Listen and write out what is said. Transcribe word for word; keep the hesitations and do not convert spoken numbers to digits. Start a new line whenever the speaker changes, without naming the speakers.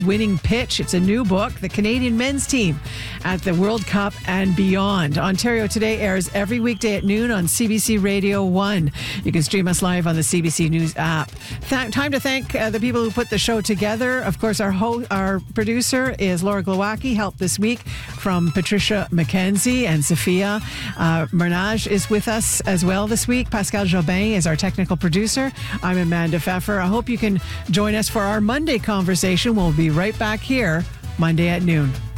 winning pitch. It's a new book, The Canadian Men's Team at the World Cup and Beyond. Ontario Today airs every weekday at noon on C B C Radio one. You can stream us live on the C B C News app. Th- time to thank uh, the people who put the show together. Of course, our ho- our producer is Laura Glowacki, help this week from Patricia McKenzie and Sophia. Uh, Mernage is with us as well this week. Pascal Jobin is our technical producer. I'm Amanda Pfeffer. I hope you can join us for our Monday conversation. We'll be right back here Monday at noon.